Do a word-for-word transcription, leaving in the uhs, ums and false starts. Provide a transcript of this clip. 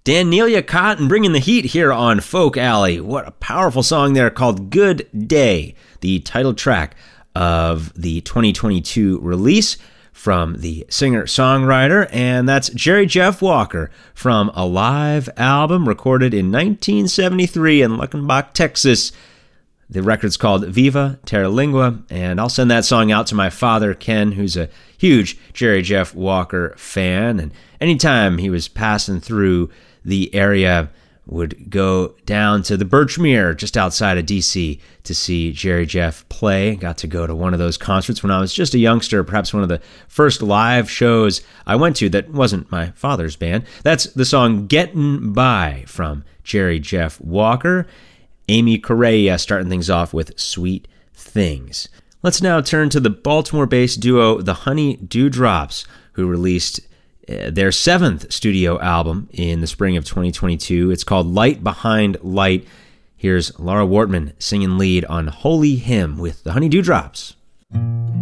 Danelia Cotton bringing the heat here on Folk Alley. What a powerful song there called Good Day, the title track of the twenty twenty-two release from the singer-songwriter, and that's Jerry Jeff Walker from a live album recorded in nineteen seventy-three in Luckenbach, Texas. The record's called Viva Terralingua, and I'll send that song out to my father, Ken, who's a huge Jerry Jeff Walker fan, and anytime he was passing through the area, would go down to the Birchmere just outside of D C to see Jerry Jeff play. Got to go to one of those concerts when I was just a youngster, perhaps one of the first live shows I went to that wasn't my father's band. That's the song Gettin' By from Jerry Jeff Walker. Amy Correa starting things off with Sweet Things. Let's now turn to the Baltimore-based duo The Honey Dewdrops, who released their seventh studio album in the spring of twenty twenty-two. It's called Light Behind Light. Here's Laura Wortman singing lead on Holy Hymn with the Honey Dewdrops.